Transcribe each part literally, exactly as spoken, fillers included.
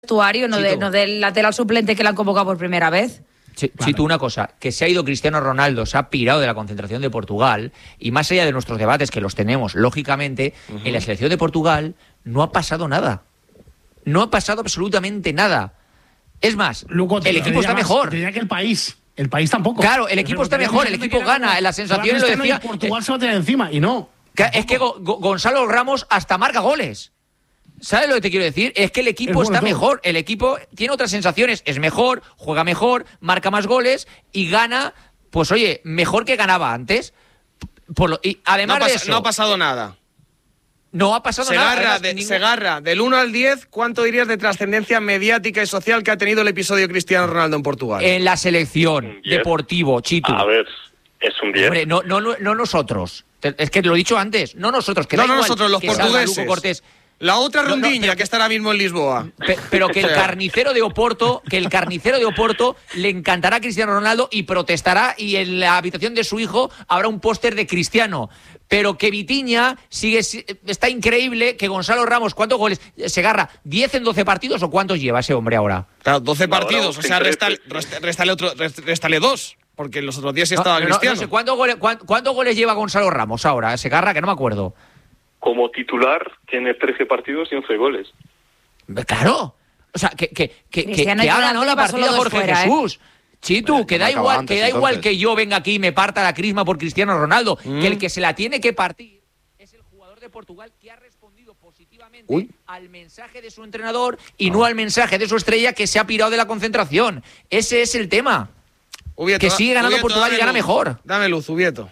vestuario, no, de, no del lateral suplente que le han convocado por primera vez. Sí, claro. Sí, tú una cosa, que se ha ido Cristiano Ronaldo, se ha pirado de la concentración de Portugal, y más allá de nuestros debates, que los tenemos, lógicamente, uh-huh. en la selección de Portugal no ha pasado nada. No ha pasado absolutamente nada. Es más, Luco, el equipo está más, mejor. Te diría que el país, el país tampoco. Claro, el equipo está mejor, el equipo gana, las sensaciones lo decía. Portugal se va a tener encima, y no. Es que Gonzalo Ramos hasta marca goles. ¿Sabes lo que te quiero decir? Es que el equipo está mejor, el equipo tiene otras sensaciones, es mejor, juega mejor, marca más goles y gana, pues oye, mejor que ganaba antes. Por lo, y además no, de pasa, eso, no ha pasado nada. No ha pasado Segarra, nada. De, ningún... Segarra, del uno al diez, ¿cuánto dirías de trascendencia mediática y social que ha tenido el episodio Cristiano Ronaldo en Portugal? En la selección, deportivo, Chitu. A ver, es un diez. Hombre, no, no, no, no nosotros. Es que lo he dicho antes, no nosotros. Que no, da no igual nosotros, los que portugueses. Luco Cortés. La otra rondiña no, no, que está ahora mismo en Lisboa. Pe, pero que el carnicero de Oporto, que el carnicero de Oporto le encantará a Cristiano Ronaldo y protestará, y en la habitación de su hijo habrá un póster de Cristiano. Pero que Vitinha sigue, está increíble, que Gonzalo Ramos, ¿cuántos goles? Segarra, ¿diez en doce partidos o cuántos lleva ese hombre ahora? Claro, doce partidos, o sea, réstale, réstale, otro, réstale dos, porque en los otros días sí estaba no, Cristiano. No, no sé, ¿cuántos goles, cuántos goles lleva Gonzalo Ramos ahora? Segarra, que no me acuerdo. Como titular tiene trece partidos y once goles. Claro. O sea, que, que, que, que, que ha ganado la partida Jorge fuera, Jesús. ¿eh? Chitu, bueno, que da igual, antes, que da igual que yo venga aquí y me parta la crisma por Cristiano Ronaldo, mm. que el que se la tiene que partir es el jugador de Portugal que ha respondido positivamente Uy. al mensaje de su entrenador y ah. no al mensaje de su estrella que se ha pirado de la concentración. Ese es el tema. Ubieto, que sigue ganando Ubieto, Portugal y gana luz. mejor. Dame luz, Ubieto.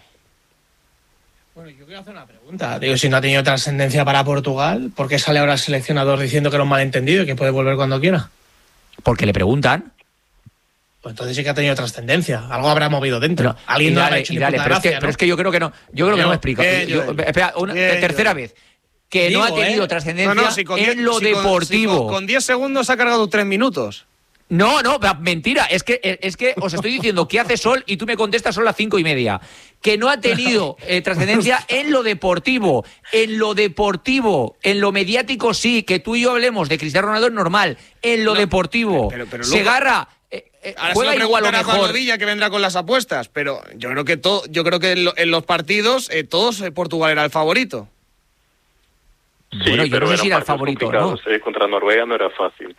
Bueno, yo quiero hacer una pregunta. Digo, si no ha tenido trascendencia para Portugal, ¿por qué sale ahora el seleccionador diciendo que era un malentendido y que puede volver cuando quiera? Porque le preguntan. Pues entonces sí que ha tenido trascendencia. Algo habrá movido dentro. Pero, Alguien no dale, lo ha hecho ni dale, puta pero, gracia, es que, ¿no? pero es que yo creo que no. Yo creo que yo, no me explico. Bien, yo, yo, espera, una bien, tercera yo. vez. Que Digo, no ha tenido ¿eh? trascendencia no, no, si diez, en lo si deportivo. Con, si con diez segundos ha cargado tres minutos. No, no, mentira. Es que, es que os estoy diciendo que hace sol y tú me contestas son las cinco y media. Que no ha tenido eh, trascendencia en lo deportivo. En lo deportivo. En lo mediático sí. Que tú y yo hablemos de Cristiano Ronaldo es normal. En lo no, deportivo. Pero, pero, pero Segarra eh, eh, ahora juega se lo igual o mejor. A Villa que vendrá con las apuestas. Pero yo creo que todo, yo creo que en, lo, en los partidos eh, todos eh, Portugal era el favorito. Sí, bueno, yo pero no sé si era el favorito, ¿no? Eh, contra Noruega no era fácil.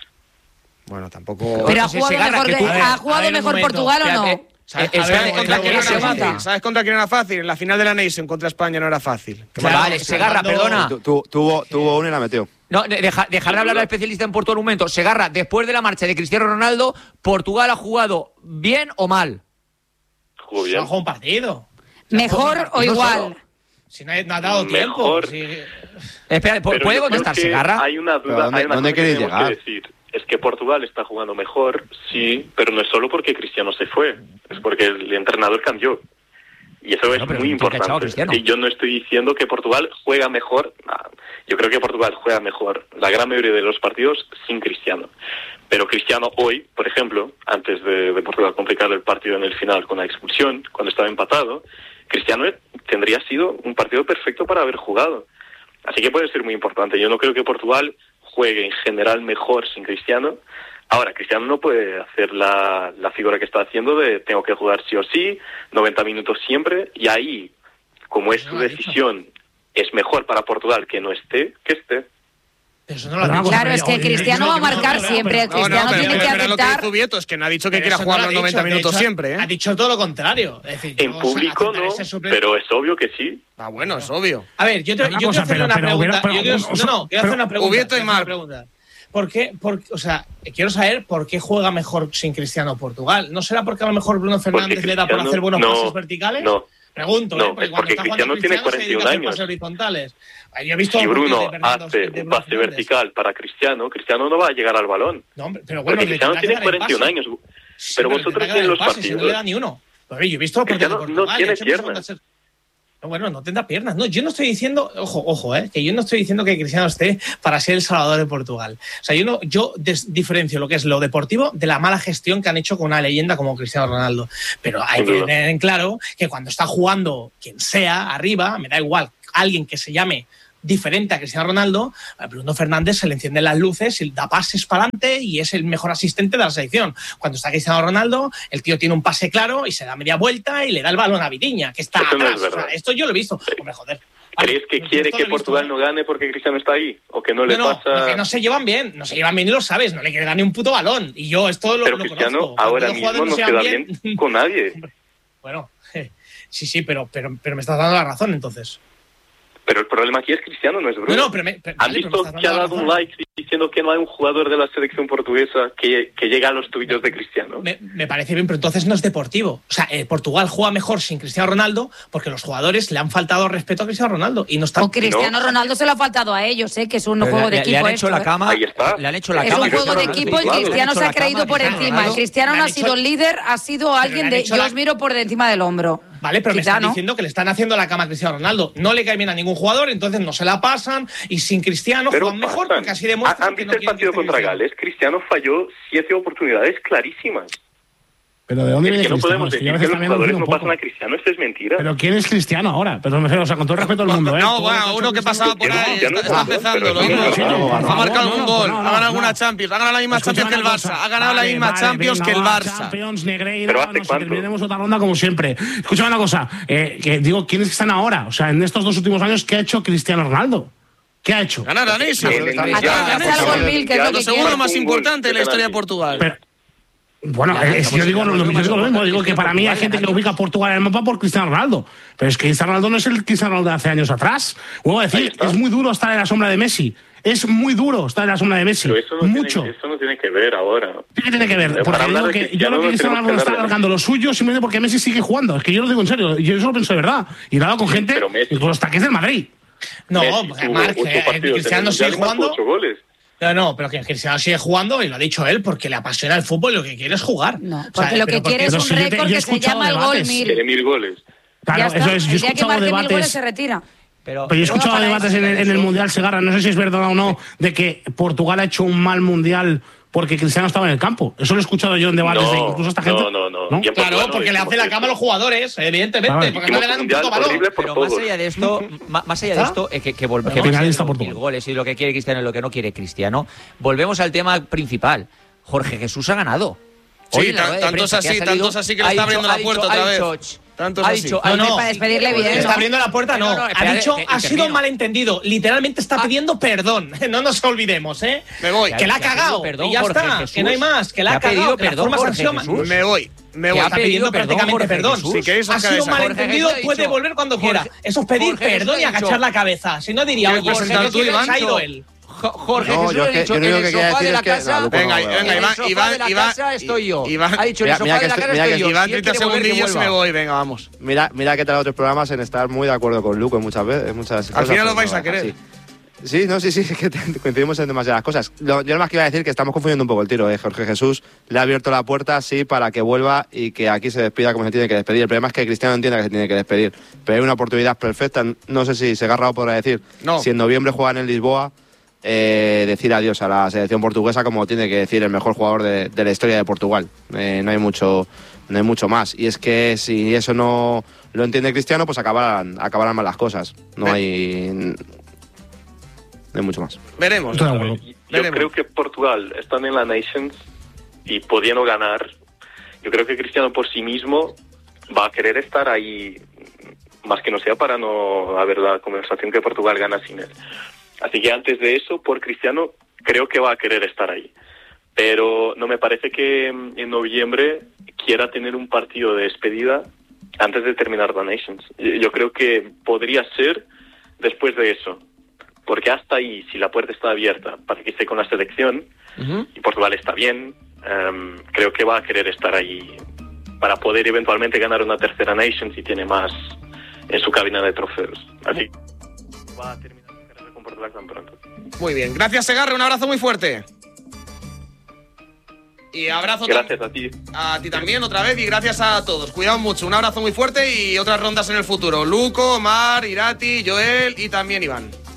Bueno, tampoco... Pero ha jugado mejor, que tú, ver, ¿ha jugado mejor Portugal o no? ¿Sabes, eh, ver, contra quién era fácil? ¿Sabes contra quién era fácil? En la final de la Nation contra España no era fácil. Claro, vale, Segarra, perdona. Tu, tu, tuvo, tuvo uno y la metió. No, deja, dejar de hablar al especialista en Portugal un momento. Segarra, después de la marcha de Cristiano Ronaldo, ¿Portugal ha jugado bien o mal? Jugó bien. Ha jugado un partido. ¿Mejor o igual? Si no, no ha dado Mejor. tiempo. Si... Espera, ¿puede contestar Segarra? Hay una duda, ¿Dónde, hay una ¿dónde queréis llegar? Que decir. Es que Portugal está jugando mejor, sí, pero no es solo porque Cristiano se fue, es porque el entrenador cambió. Y eso bueno, es muy importante. Y yo no estoy diciendo que Portugal juega mejor, no, yo creo que Portugal juega mejor la gran mayoría de los partidos sin Cristiano. Pero Cristiano hoy, por ejemplo, antes de, de Portugal complicar el partido en el final con la expulsión, cuando estaba empatado, Cristiano tendría sido un partido perfecto para haber jugado. Así que puede ser muy importante. Yo no creo que Portugal juegue en general mejor sin Cristiano. Ahora, Cristiano no puede hacer la, la figura que está haciendo de tengo que jugar sí o sí, noventa minutos siempre, y ahí, como es su decisión, es mejor para Portugal que no esté, que esté. Eso no lo claro, claro, es que Cristiano va a marcar siempre. Cristiano no, no, pero, tiene pero, que pero aceptar. Lo que dice Ubieto es que no ha dicho que pero quiera jugar no los noventa dicho, minutos hecho, siempre, ¿eh? Ha dicho todo lo contrario. Es decir, en público no, pero es obvio que sí. Ah, bueno, es obvio. A ver, yo, te, yo quiero hacer una pregunta. Yo quiero, no, no, quiero hacer una pregunta. Ubieto y Mar. ¿Por qué? Por, o sea, quiero saber por qué juega mejor sin Cristiano Portugal. ¿No será porque a lo mejor Bruno Fernández le da por hacer buenos no, pases verticales? No. Pregunto, no, ¿eh? Porque, es porque Cristiano tiene cuarenta y un años. Horizontales. Yo he visto si Bruno de hace de un pase Fernández. vertical para Cristiano, Cristiano no va a llegar al balón. No, hombre, pero bueno, porque Cristiano tiene cuarenta y un años. Sí, pero, pero vosotros en los pase, partidos... Si no le da ni uno. Pero yo he visto Cristiano de Portugal, no tiene hecho, piernas. No, no, bueno, no tendrá piernas. No, yo no estoy diciendo, ojo, ojo, eh, que yo no estoy diciendo que Cristiano esté para ser el salvador de Portugal. O sea, yo no, yo des, diferencio lo que es lo deportivo de la mala gestión que han hecho con una leyenda como Cristiano Ronaldo. Pero hay que tener en claro que cuando está jugando quien sea arriba, me da igual, alguien que se llame diferente a Cristiano Ronaldo, a Bruno Fernández se le encienden las luces, da pases para adelante y es el mejor asistente de la selección. Cuando está Cristiano Ronaldo, el tío tiene un pase claro y se da media vuelta y le da el balón a Vidiña, que está Eso atrás. No es o sea, esto yo lo he visto. Hombre, joder. ¿Crees que quiere que Portugal no gane porque Cristiano está ahí? ¿O que no le no, no, pasa...? Que no se llevan bien, no se llevan bien y lo sabes, no le quiere dar ni un puto balón. Y yo esto lo, pero lo Cristiano conozco. ahora mismo no se da bien, bien con nadie. Bueno, sí, sí, pero, pero, pero me estás dando la razón entonces. Pero el problema aquí es Cristiano, no es Bruno. No, no, pero me, pero, ¿Han vale, visto pero me que ha dado un like diciendo que no hay un jugador de la selección portuguesa que, que llega a los tubillos de Cristiano? Me, me parece bien, pero entonces no es deportivo. O sea, eh, Portugal juega mejor sin Cristiano Ronaldo porque los jugadores le han faltado respeto a Cristiano Ronaldo y no está. O Cristiano no, Ronaldo se lo ha faltado a ellos, ¿eh? Que es un pero juego le, de equipo. Le han hecho esto, la cama. Ahí está. Le han hecho la es cama. Es un juego de equipo y Cristiano se ha creído por encima. El Cristiano no ha sido el líder, ha sido alguien de. Yo os miro por encima del hombro. Vale, pero Quizá, me están ¿no? diciendo que le están haciendo la cama a Cristiano Ronaldo. No le cae bien a ningún jugador, entonces no se la pasan y sin Cristiano pero juegan mejor porque así demuestran ¿Han que visto no el partido contra Gales? Cristiano falló siete oportunidades clarísimas. Pero ¿de dónde es viene que no Cristiano? podemos decir que, que los jugadores no pasan a Cristiano, esto es mentira. Pero ¿quién es Cristiano ahora? Pero me refiero, o sea, con todo el respeto al mundo, ¿eh? No, bueno, uno que pasaba por ahí, está, está empezando, lo mismo. Ha marcado algún gol, ha ganado alguna Champions, ha ganado la misma Champions que el Barça, ha ganado la misma Champions que el Barça. Champions, Negreira, nos terminaremos otra ronda como siempre. Escúchame una cosa, eh, que digo, ¿quiénes están ahora? O sea, en estos dos últimos años, ¿qué ha hecho Cristiano Ronaldo? ¿Qué ha hecho? Ganar a Nations. Lo segundo más importante de la historia de Portugal. Bueno, ya, es, yo, digo, lo, yo digo lo mismo, digo que para mí hay gente que ubica a Portugal en el mapa por Cristiano Ronaldo, pero es que Cristiano Ronaldo no es el Cristiano Ronaldo de hace años atrás. Vuelvo a decir, es muy duro estar en la sombra de Messi, es muy duro estar en la sombra de Messi, pero eso no mucho. Tiene, eso no tiene que ver ahora. ¿Qué tiene que ver? Porque digo que, yo creo que Cristiano Ronaldo está alargando lo suyo simplemente porque Messi sigue jugando, es que yo lo digo en serio, yo eso lo pienso de verdad, y lo hago con gente, y con los taques del Madrid. No, Marc, Cristiano sigue jugando. ocho goles. No, no, pero que Cristiano sigue jugando y lo ha dicho él porque le apasiona el fútbol y lo que quiere es jugar. No, porque o sea, lo que quiere es un si récord que se llama el gol mil. Quiere mil goles. Claro, eso es. Yo he escuchado debates. Mil goles se retira. Pero, pero yo he escuchado debates en el, en el Mundial Segarra, no sé si es verdad o no, de que Portugal ha hecho un mal Mundial porque Cristiano estaba en el campo. Eso lo he escuchado yo en debates no, de incluso esta gente. No, no, no. ¿No? Claro, porque le hace la cama a los jugadores, evidentemente, ah, porque no le dan un puto balón. Pero más allá de esto, más allá de esto, eh, que, que volvemos a mil goles y lo que quiere Cristiano y lo que no quiere Cristiano, volvemos al tema principal. Jorge Jesús ha ganado. Sí, tantos así, tantos así que le está abriendo la puerta otra vez. Tantos ha dicho, así. No, no, para despedirle bien. Está abriendo la puerta, no. no, no espera, ha dicho, que, que ha sido un malentendido. Literalmente está ah. pidiendo perdón. No nos olvidemos, ¿eh? Me voy. Que la ha cagado. Perdón, y ya Jorge está. Jesús. Que no hay más. Que la ha cagado. Que perdón, las formas han sido. Me voy. Me voy. Está pidiendo prácticamente perdón. Si queréis, ha sido un malentendido, puede volver cuando quiera. Eso es pedir perdón y agachar la cabeza. Si no diría, oye, Jorge Jesús ha ido él. Jorge Jesús ha dicho, en el sofá de la casa, venga, venga, Iván, Iván, Iván, estoy yo. Iván, ha dicho, en el sofá de la casa estoy yo. Iván, treinta segundillos y me voy, venga, vamos. Mira, mira que tal otros programas en estar muy de acuerdo con Luco muchas veces, muchas Al final lo vais a querer. Sí, no, sí, sí, es que coincidimos en demasiadas cosas. Yo nada más que iba a decir que estamos confundiendo un poco el tiro, ¿eh? Jorge Jesús le ha abierto la puerta, sí, para que vuelva y que aquí se despida como se tiene que despedir. El problema es que Cristiano entienda que se tiene que despedir. Pero hay una oportunidad perfecta, no sé si Segarra podrá decir, no. Si en noviembre juegan en Lisboa, eh, decir adiós a la selección portuguesa como tiene que decir el mejor jugador de, de la historia de Portugal. Eh, no hay mucho... No hay mucho más. Y es que si eso no lo entiende Cristiano, pues acabarán, acabarán mal las cosas. No hay... No hay mucho más. Veremos. Yo Veremos. creo que Portugal están en la Nations y pudiendo ganar. Yo creo que Cristiano por sí mismo va a querer estar ahí, más que no sea para no haber la conversación que Portugal gana sin él. Así que antes de eso, por Cristiano, creo que va a querer estar ahí. Pero no me parece que en noviembre quiera tener un partido de despedida antes de terminar la Nations. Yo creo que podría ser después de eso. Porque hasta ahí, si la puerta está abierta para que esté con la selección, uh-huh. y Portugal está bien, um, creo que va a querer estar ahí para poder eventualmente ganar una tercera Nation si tiene más en su cabina de trofeos. Así que va a terminar su carrera con Portugal tan pronto. Muy bien. Gracias, Segarra. Un abrazo muy fuerte. Y abrazo gracias a ti. A ti también, otra vez, y gracias a todos. Cuidado mucho. Un abrazo muy fuerte y otras rondas en el futuro. Luco, Omar, Irati, Joel y también Iván.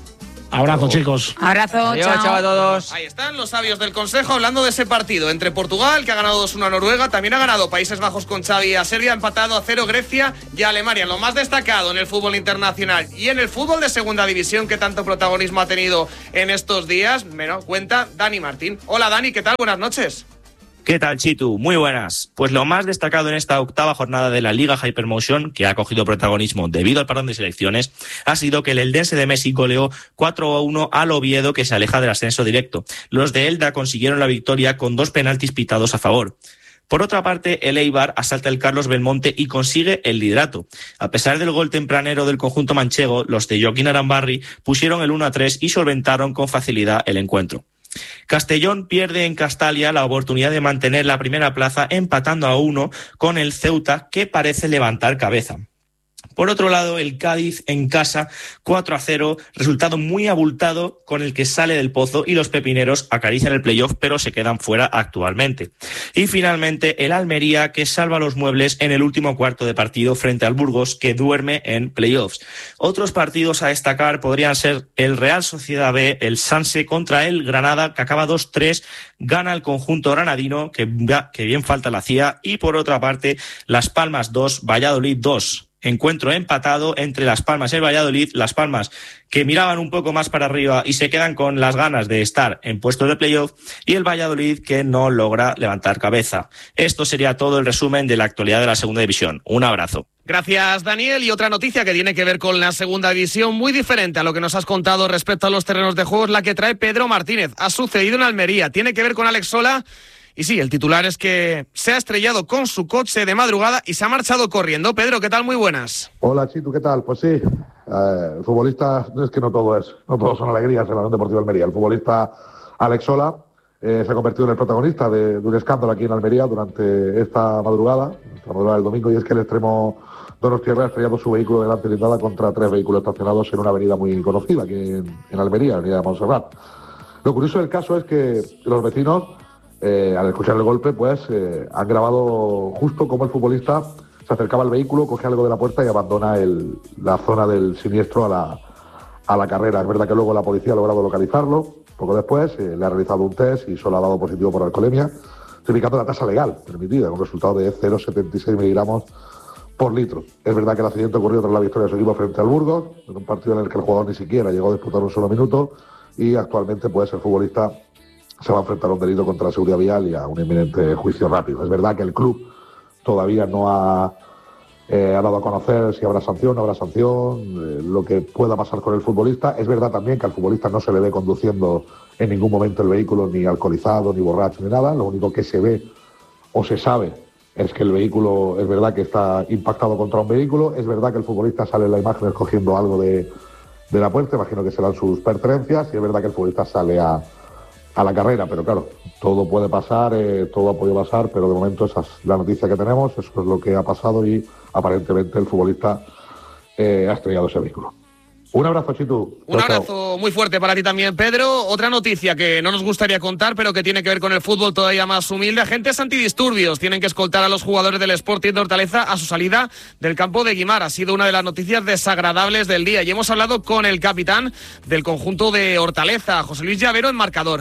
Abrazo, chicos. Abrazo, Adiós, chao. chao a todos. Ahí están los sabios del Consejo hablando de ese partido entre Portugal, que ha ganado dos uno a Noruega, también ha ganado Países Bajos con Xavi a Serbia, ha empatado a cero Grecia y Alemania. Lo más destacado en el fútbol internacional y en el fútbol de segunda división, que tanto protagonismo ha tenido en estos días, me lo cuenta Dani Martín. Hola Dani, ¿qué tal? Buenas noches. ¿Qué tal, Chitu? Muy buenas. Pues lo más destacado en esta octava jornada de la Liga Hypermotion, que ha cogido protagonismo debido al parón de selecciones, ha sido que el Eldense de Messi goleó cuatro a uno al Oviedo, que se aleja del ascenso directo. Los de Elda consiguieron la victoria con dos penaltis pitados a favor. Por otra parte, el Eibar asalta el Carlos Belmonte y consigue el liderato. A pesar del gol tempranero del conjunto manchego, los de Joaquín Arambarri pusieron el uno a tres y solventaron con facilidad el encuentro. Castellón pierde en Castalia la oportunidad de mantener la primera plaza, empatando a uno con el Ceuta, que parece levantar cabeza. Por otro lado, el Cádiz en casa, cuatro a cero, resultado muy abultado con el que sale del pozo, y los pepineros acarician el playoff pero se quedan fuera actualmente. Y finalmente el Almería, que salva los muebles en el último cuarto de partido frente al Burgos, que duerme en playoffs. Otros partidos a destacar podrían ser el Real Sociedad B, el Sanse contra el Granada, que acaba dos tres, gana el conjunto granadino, que, que bien falta la C I A, y por otra parte Las Palmas dos, Valladolid dos. Encuentro empatado entre Las Palmas y el Valladolid. Las Palmas, que miraban un poco más para arriba y se quedan con las ganas de estar en puestos de playoff, y el Valladolid, que no logra levantar cabeza. Esto sería todo el resumen de la actualidad de la segunda división. Un abrazo. Gracias, Daniel. Y otra noticia que tiene que ver con la segunda división, muy diferente a lo que nos has contado respecto a los terrenos de juego, es la que trae Pedro Martínez. Ha sucedido en Almería. Tiene que ver con Alex Sola. Y sí, el titular es que se ha estrellado con su coche de madrugada y se ha marchado corriendo. Pedro, ¿qué tal? Muy buenas. Hola, Chitu, ¿qué tal? Pues sí, eh, el futbolista, es que no todo es, no todo son alegrías en la Unión Deportiva Almería. El futbolista Alex Sola eh, se ha convertido en el protagonista de, de un escándalo aquí en Almería durante esta madrugada, la madrugada del domingo, y es que el extremo donostiarra ha estrellado su vehículo delante de nada contra tres vehículos estacionados en una avenida muy conocida aquí en, en Almería, avenida de Montserrat. Lo curioso del caso es que los vecinos, Eh, al escuchar el golpe, pues eh, han grabado justo como el futbolista se acercaba al vehículo, coge algo de la puerta y abandona el, la zona del siniestro a la, a la carrera. Es verdad que luego la policía ha logrado localizarlo. Poco después eh, le ha realizado un test y solo ha dado positivo por alcoholemia, significando la tasa legal permitida, con un resultado de cero coma setenta y seis miligramos por litro. Es verdad que el accidente ocurrió tras la victoria de su equipo frente al Burgos, en un partido en el que el jugador ni siquiera llegó a disputar un solo minuto, y actualmente pues el futbolista se va a enfrentar a un delito contra la seguridad vial y a un inminente juicio rápido. Es verdad que el club todavía no ha, eh, ha dado a conocer si habrá sanción, no habrá sanción, eh, lo que pueda pasar con el futbolista. Es verdad también que al futbolista no se le ve conduciendo en ningún momento el vehículo ni alcoholizado, ni borracho, ni nada. Lo único que se ve o se sabe es que el vehículo, es verdad que está impactado contra un vehículo. Es verdad que el futbolista sale en la imagen cogiendo algo de, de la puerta, imagino que serán sus pertenencias, y es verdad que el futbolista sale a a la carrera, pero claro, todo puede pasar, eh, todo ha podido pasar, pero de momento esa es la noticia que tenemos, eso es lo que ha pasado, y aparentemente el futbolista eh, ha estrellado ese vehículo. Un abrazo, Chitu. Un chao, abrazo chao. Muy fuerte para ti también, Pedro. Otra noticia que no nos gustaría contar, pero que tiene que ver con el fútbol todavía más humilde. Agentes antidisturbios tienen que escoltar a los jugadores del Sporting de Hortaleza a su salida del campo de Guimar. Ha sido una de las noticias desagradables del día, y hemos hablado con el capitán del conjunto de Hortaleza, José Luis Llavero, en marcador.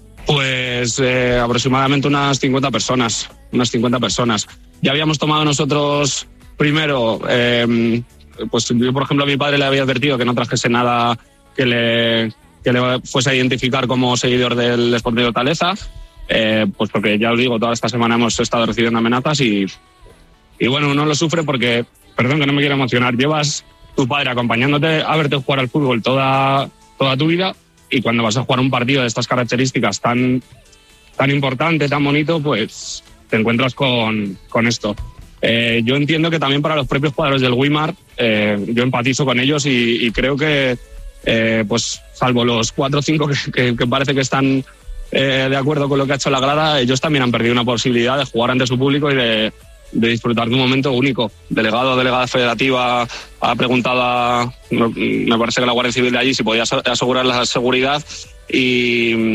Pues eh, aproximadamente unas cincuenta personas, unas cincuenta personas. Ya habíamos tomado nosotros primero, eh, pues yo por ejemplo a mi padre le había advertido que no trajese nada que le, que le fuese a identificar como seguidor del Sporting de Hortaleza, eh, pues porque ya os digo, toda esta semana hemos estado recibiendo amenazas y, y bueno, uno lo sufre porque, perdón que no me quiero emocionar, llevas tu padre acompañándote a verte jugar al fútbol toda, toda tu vida, y cuando vas a jugar un partido de estas características tan, tan importante, tan bonito, pues te encuentras con, con esto. Eh, yo entiendo que también para los propios jugadores del Guimar, eh, yo empatizo con ellos y, y creo que, eh, pues salvo los cuatro o cinco que, que, que parece que están eh, de acuerdo con lo que ha hecho la grada, ellos también han perdido una posibilidad de jugar ante su público y de, de disfrutar de un momento único. Delegado o delegada federativa ha preguntado a, me parece que la Guardia Civil de allí, si podía asegurar la seguridad, y,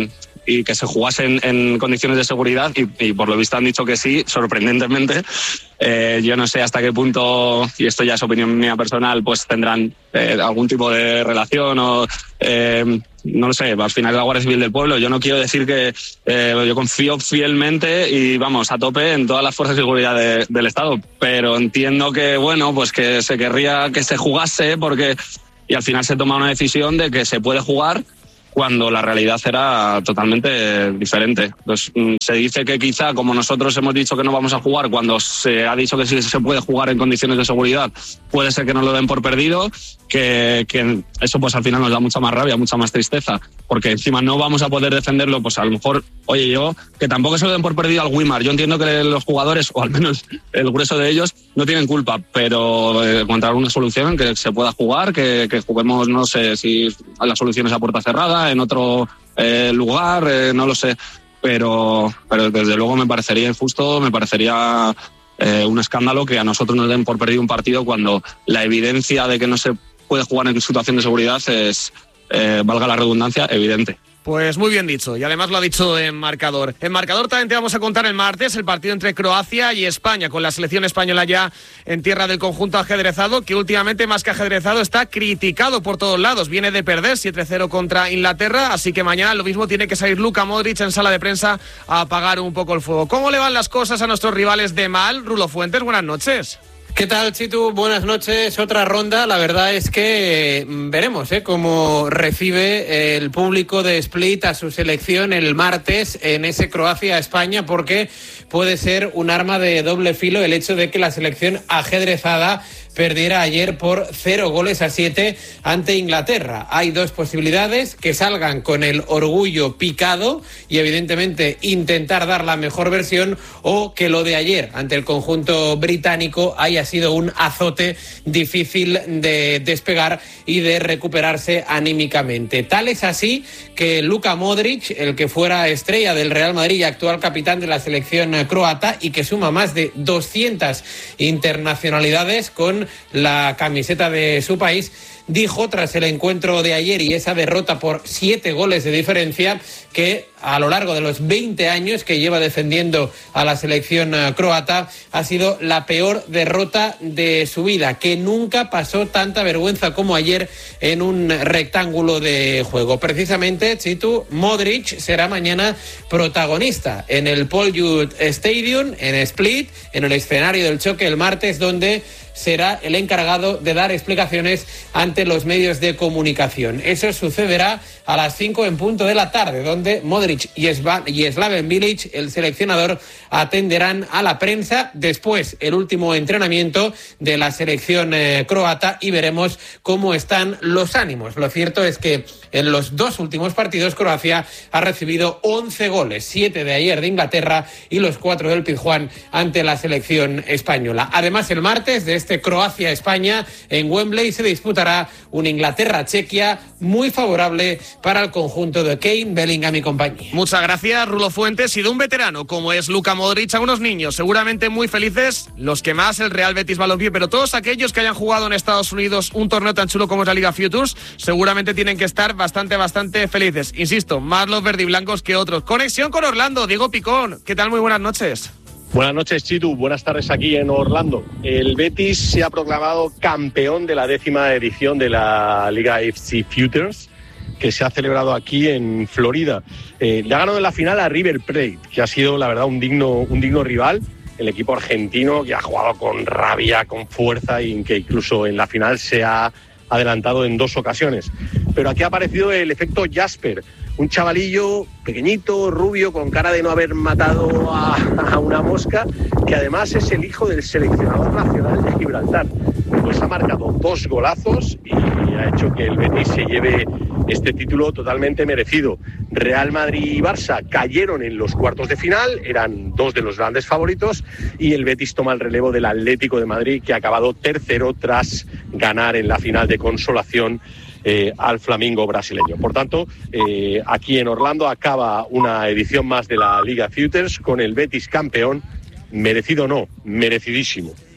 y que se jugase en, en condiciones de seguridad y, y por lo visto han dicho que sí, sorprendentemente. Eh, yo no sé hasta qué punto, y esto ya es opinión mía personal, pues tendrán eh, algún tipo de relación o eh, no lo sé, al final es la Guardia Civil del pueblo. Yo no quiero decir que eh, yo confío fielmente y vamos a tope en todas las fuerzas de seguridad de, del Estado, pero entiendo que bueno, pues que se querría que se jugase porque y al final se toma una decisión de que se puede jugar cuando la realidad era totalmente diferente. Pues, se dice que quizá, como nosotros hemos dicho que no vamos a jugar, cuando se ha dicho que sí se puede jugar en condiciones de seguridad, puede ser que nos lo den por perdido, que, que eso pues al final nos da mucha más rabia, mucha más tristeza, porque encima no vamos a poder defenderlo, pues a lo mejor, oye, yo, que tampoco se lo den por perdido al Wimar. Yo entiendo que los jugadores, o al menos el grueso de ellos, no tienen culpa, pero eh, encontrar una solución que se pueda jugar, que, que juguemos, no sé, si la solución es a puerta cerrada, en otro eh, lugar, eh, no lo sé, pero, pero desde luego me parecería injusto, me parecería eh, un escándalo que a nosotros nos den por perdido un partido cuando la evidencia de que no se puede jugar en situación de seguridad es, eh, valga la redundancia, evidente. Pues muy bien dicho, y además lo ha dicho en marcador. En marcador también te vamos a contar el martes el partido entre Croacia y España, con la selección española ya en tierra del conjunto ajedrezado, que últimamente más que ajedrezado está criticado por todos lados. Viene de perder siete cero contra Inglaterra, así que mañana lo mismo tiene que salir Luka Modric en sala de prensa a apagar un poco el fuego. ¿Cómo le van las cosas a nuestros rivales de mal? Rulo Fuentes, buenas noches. ¿Qué tal, Chitu? Buenas noches. Otra ronda. La verdad es que veremos ¿eh? cómo recibe el público de Split a su selección el martes en ese Croacia-España, porque puede ser un arma de doble filo el hecho de que la selección ajedrezada perdiera ayer por cero goles a siete ante Inglaterra. Hay dos posibilidades: que salgan con el orgullo picado y evidentemente intentar dar la mejor versión, o que lo de ayer ante el conjunto británico haya sido un azote difícil de despegar y de recuperarse anímicamente. Tal es así que Luka Modric, el que fuera estrella del Real Madrid y actual capitán de la selección croata y que suma más de doscientas internacionalidades con la camiseta de su país, dijo tras el encuentro de ayer y esa derrota por siete goles de diferencia que a lo largo de los veinte años que lleva defendiendo a la selección croata ha sido la peor derrota de su vida, que nunca pasó tanta vergüenza como ayer en un rectángulo de juego. Precisamente, Chitu, Modric será mañana protagonista en el Paul Stadium en Split, en el escenario del choque el martes, donde será el encargado de dar explicaciones ante los medios de comunicación. Eso sucederá a las cinco en punto de la tarde, donde Modric y Slaven Bilic, el seleccionador, atenderán a la prensa. Después, el último entrenamiento de la selección eh, croata y veremos cómo están los ánimos. Lo cierto es que en los dos últimos partidos Croacia ha recibido once goles, siete de ayer de Inglaterra y los cuatro del Pizjuán ante la selección española. Además, el martes de este Croacia-España en Wembley se disputará un Inglaterra-Chequia muy favorable para el conjunto de Kane, Bellingham y compañía. Muchas gracias, Rulo Fuentes. Y de un veterano como es Luka Modric a unos niños seguramente muy felices, los que más el Real Betis Balompié, pero todos aquellos que hayan jugado en Estados Unidos un torneo tan chulo como es la Liga Futures seguramente tienen que estar bastante, bastante felices. Insisto, más los verdiblancos que otros. Conexión con Orlando, Diego Picón. ¿Qué tal? Muy buenas noches. Buenas noches, Chitu. Buenas tardes aquí en Orlando. El Betis se ha proclamado campeón de la décima edición de la Liga F C Futures, que se ha celebrado aquí en Florida. Eh, le ha ganado en la final a River Plate, que ha sido, la verdad, un digno, un digno rival. El equipo argentino, que ha jugado con rabia, con fuerza, y que incluso en la final se ha adelantado en dos ocasiones. Pero aquí ha aparecido el efecto Jasper, un chavalillo pequeñito, rubio, con cara de no haber matado a, a una mosca, que además es el hijo del seleccionador nacional de Gibraltar. Pues ha marcado dos golazos y ha hecho que el Betis se lleve este título totalmente merecido. Real Madrid y Barça cayeron en los cuartos de final, eran dos de los grandes favoritos, y el Betis toma el relevo del Atlético de Madrid, que ha acabado tercero tras ganar en la final de consolación Eh, al Flamingo brasileño. Por tanto, eh, aquí en Orlando acaba una edición más de la Liga Futures con el Betis campeón, merecido no, merecidísimo.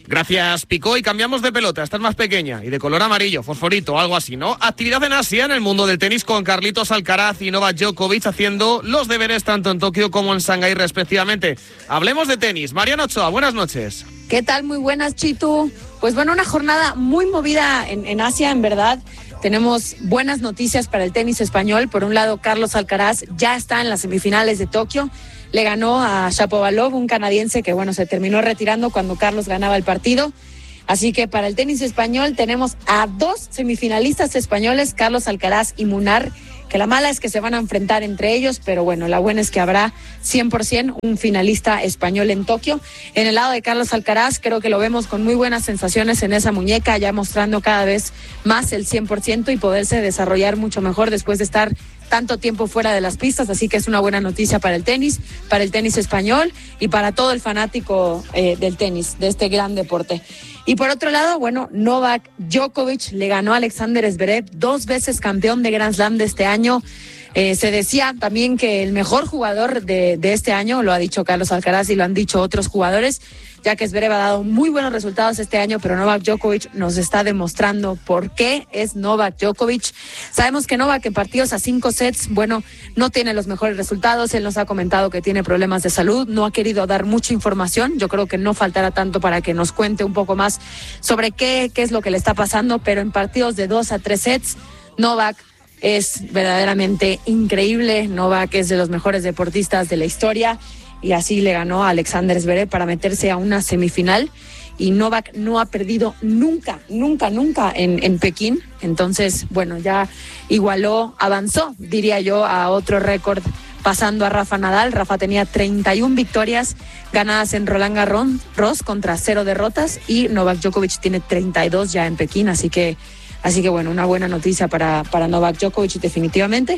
Gracias, Pico. Y cambiamos de pelota, esta es más pequeña y de color amarillo, fosforito, algo así, ¿no? Actividad en Asia, en el mundo del tenis, con Carlitos Alcaraz y Novak Djokovic haciendo los deberes tanto en Tokio como en Shanghái, respectivamente. Hablemos de tenis. Mariana Ochoa, buenas noches. ¿Qué tal? Muy buenas, Chitu. Pues bueno, una jornada muy movida en, en Asia, en verdad. Tenemos buenas noticias para el tenis español. Por un lado, Carlos Alcaraz ya está en las semifinales de Tokio. Le ganó a Shapovalov, un canadiense que, bueno, se terminó retirando cuando Carlos ganaba el partido. Así que para el tenis español tenemos a dos semifinalistas españoles, Carlos Alcaraz y Munar, que la mala es que se van a enfrentar entre ellos, pero bueno, la buena es que habrá cien por ciento un finalista español en Tokio. En el lado de Carlos Alcaraz, creo que lo vemos con muy buenas sensaciones en esa muñeca, ya mostrando cada vez más el cien por ciento y poderse desarrollar mucho mejor después de estar tanto tiempo fuera de las pistas, así que es una buena noticia para el tenis, para el tenis español y para todo el fanático eh, del tenis, de este gran deporte. Y por otro lado, bueno, Novak Djokovic le ganó a Alexander Zverev, dos veces campeón de Grand Slam de este año. Eh, se decía también que el mejor jugador de, de este año, lo ha dicho Carlos Alcaraz y lo han dicho otros jugadores, ya que Zverev ha dado muy buenos resultados este año, pero Novak Djokovic nos está demostrando por qué es Novak Djokovic. Sabemos que Novak en partidos a cinco sets, bueno, no tiene los mejores resultados. Él nos ha comentado que tiene problemas de salud, no ha querido dar mucha información. Yo creo que no faltará tanto para que nos cuente un poco más sobre qué, qué es lo que le está pasando, pero en partidos de dos a tres sets, Novak es verdaderamente increíble. Novak es de los mejores deportistas de la historia y así le ganó a Alexander Zverev para meterse a una semifinal. Y Novak no ha perdido nunca, nunca, nunca en, en Pekín. Entonces, bueno, ya igualó, avanzó, diría yo, a otro récord, pasando a Rafa Nadal. Rafa tenía treinta y una victorias ganadas en Roland Garros contra cero derrotas y Novak Djokovic tiene treinta y dos ya en Pekín, así que Así que bueno, una buena noticia para, para Novak Djokovic definitivamente.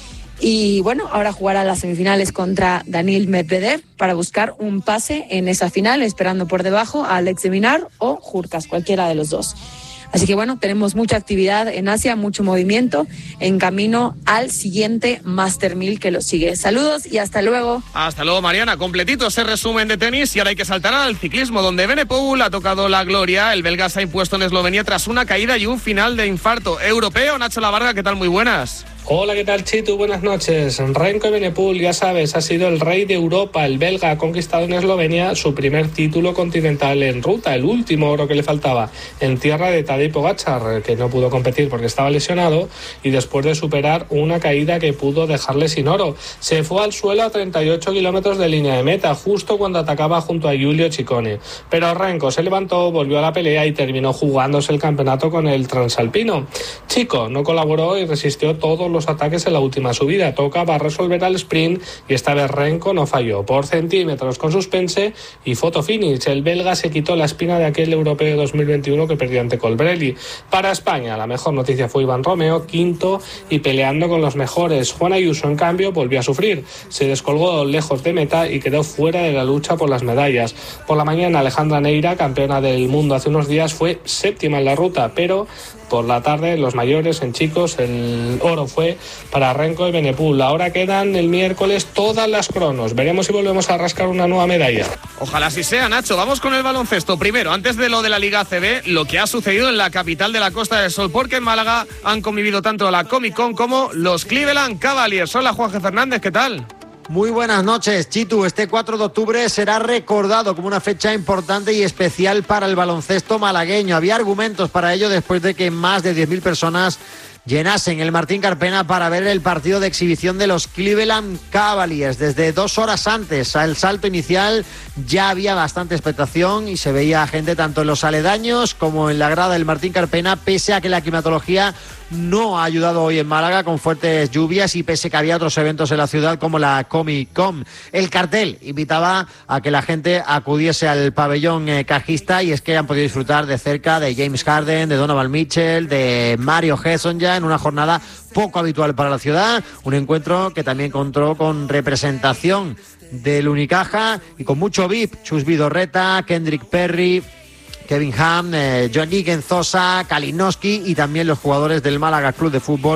Y bueno, ahora jugará las semifinales contra Daniil Medvedev para buscar un pase en esa final, esperando por debajo a Alex de Minaur o Hurkacz, cualquiera de los dos. Así que bueno, tenemos mucha actividad en Asia, mucho movimiento en camino al siguiente Master mil que lo sigue. Saludos y hasta luego. Hasta luego, Mariana. Completito ese resumen de tenis y ahora hay que saltar al ciclismo, donde Benepul ha tocado la gloria. El belga se ha impuesto en Eslovenia tras una caída y un final de infarto europeo. Nacho Lavarga, ¿qué tal? Muy buenas. Hola, ¿qué tal, Chitu? Buenas noches. Remco Evenepoel, ya sabes, ha sido el rey de Europa. El belga ha conquistado en Eslovenia su primer título continental en ruta, el último oro que le faltaba, en tierra de Tadej Pogačar, que no pudo competir porque estaba lesionado y después de superar una caída que pudo dejarle sin oro. Se fue al suelo a treinta y ocho kilómetros de línea de meta, justo cuando atacaba junto a Giulio Ciccone. Pero Remco se levantó, volvió a la pelea y terminó jugándose el campeonato con el transalpino. Chico no colaboró y resistió todos los ataques en la última subida. Tocaba resolver al sprint y esta vez Remco no falló. Por centímetros con suspense y photo finish. El belga se quitó la espina de aquel europeo dos mil veintiuno que perdió ante Colbrelli. Para España, la mejor noticia fue Iván Romeo, quinto y peleando con los mejores. Juan Ayuso, en cambio, volvió a sufrir. Se descolgó lejos de meta y quedó fuera de la lucha por las medallas. Por la mañana, Alejandra Neira, campeona del mundo hace unos días, fue séptima en la ruta, pero por la tarde, los mayores, en chicos, el oro fue para Remco Evenepoel. Ahora quedan el miércoles todas las cronos. Veremos si volvemos a rascar una nueva medalla. Ojalá así sea, Nacho. Vamos con el baloncesto. Primero, antes de lo de la Liga A C B, lo que ha sucedido en la capital de la Costa del Sol, porque en Málaga han convivido tanto la Comic Con como los Cleveland Cavaliers. Hola, Juanje Fernández, ¿qué tal? Muy buenas noches, Chitu. Este cuatro de octubre será recordado como una fecha importante y especial para el baloncesto malagueño. Había argumentos para ello después de que más de diez mil personas llenasen el Martín Carpena para ver el partido de exhibición de los Cleveland Cavaliers. Desde dos horas antes al salto inicial ya había bastante expectación y se veía gente tanto en los aledaños como en la grada del Martín Carpena, pese a que la climatología no ha ayudado hoy en Málaga con fuertes lluvias y pese a que había otros eventos en la ciudad como la Comic Con. El cartel invitaba a que la gente acudiese al pabellón eh, cajista y es que han podido disfrutar de cerca de James Harden, de Donovan Mitchell, de Mario Hezon ya en una jornada poco habitual para la ciudad, un encuentro que también contó con representación del Unicaja y con mucho V I P, Chus Vidorreta, Kendrick Perry, Kevin Ham, eh, Johnny Genzosa, Kalinowski y también los jugadores del Málaga Club de Fútbol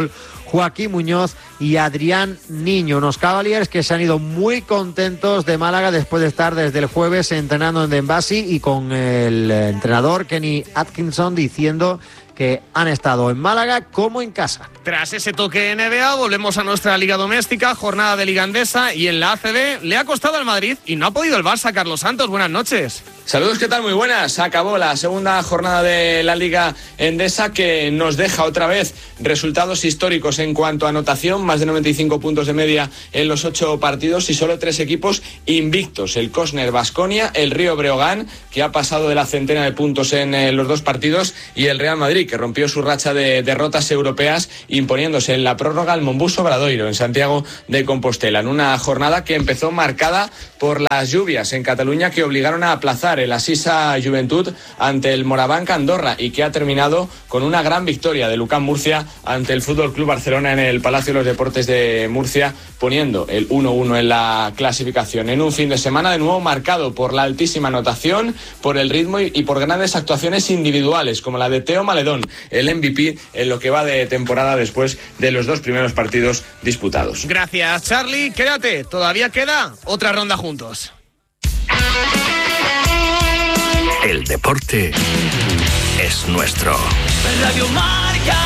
Joaquín Muñoz y Adrián Niño. Unos Cavaliers que se han ido muy contentos de Málaga después de estar desde el jueves entrenando en Dembasi y con el entrenador Kenny Atkinson diciendo que han estado en Málaga como en casa. Tras ese toque N B A, volvemos a nuestra liga doméstica, jornada de Liga Endesa, y en la A C B le ha costado al Madrid y no ha podido el Barça. Carlos Santos, buenas noches. Saludos, ¿qué tal? Muy buenas. Acabó la segunda jornada de la Liga Endesa, que nos deja otra vez resultados históricos en cuanto a anotación, más de noventa y cinco puntos de media en los ocho partidos y solo tres equipos invictos: el Cosner Baskonia, el Río Breogán, que ha pasado de la centena de puntos en eh, los dos partidos, y el Real Madrid, que rompió su racha de derrotas europeas imponiéndose en la prórroga al Mombuso Obradoiro en Santiago de Compostela, en una jornada que empezó marcada por las lluvias en Cataluña que obligaron a aplazar el Asisa Juventud ante el Morabanca Andorra y que ha terminado con una gran victoria de Lucán Murcia ante el Fútbol Club Barcelona en el Palacio de los Deportes de Murcia, poniendo el uno uno en la clasificación, en un fin de semana de nuevo marcado por la altísima anotación, por el ritmo y, y por grandes actuaciones individuales como la de Teo Maledón, el M V P en lo que va de temporada después de los dos primeros partidos disputados. Gracias, Charlie. Quédate, todavía queda otra ronda juntos. El deporte es nuestro. Radio Marca.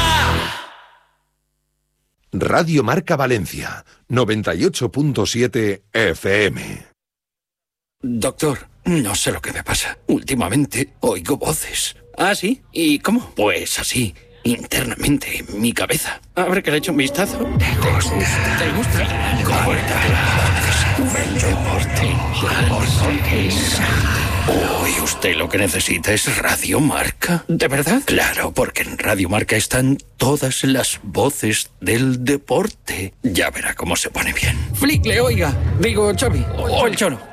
Radio Marca Valencia, noventa y ocho punto siete F M. Doctor, no sé lo que me pasa. Últimamente oigo voces. ¿Ah, sí? ¿Y cómo? Pues así, internamente, en mi cabeza. A ver que le echo un vistazo. ¿Te gusta? ¿Te gusta? El deporte. Uy, usted lo que necesita es Radio Marca. ¿De verdad? Claro, porque en Radio Marca están todas las voces del deporte. Ya verá cómo se pone bien. Flickle, oiga. Digo, Xavi. O el Chono.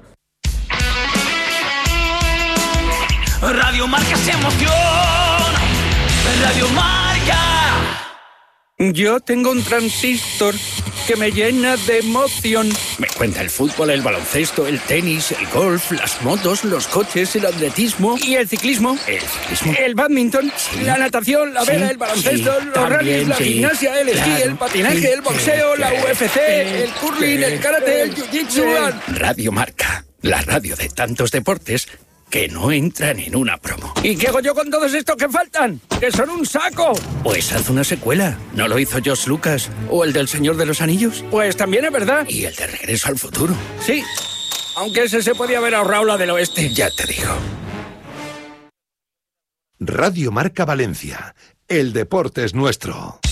Radio Marca se emociona. Radio Marca. Yo tengo un transistor que me llena de emoción. Me cuenta el fútbol, el baloncesto, el tenis, el golf, las motos, los coches, el atletismo y el ciclismo. El ciclismo. El badminton, sí. La natación, la vela, sí. El baloncesto, sí. Los rallies, la sí. Gimnasia, el esquí, claro. El patinaje, sí. El boxeo, sí. La U F C, el curling, el karate, el jiu-jitsu. Radio Marca, la radio de tantos deportes que no entran en una promo. ¿Y qué hago yo con todos estos que faltan? ¡Que son un saco! Pues haz una secuela. ¿No lo hizo George Lucas? ¿O el del Señor de los Anillos? Pues también es verdad. ¿Y el de Regreso al Futuro? Sí, aunque ese se podía haber ahorrado la del oeste. Ya te digo. Radio Marca Valencia. El deporte es nuestro.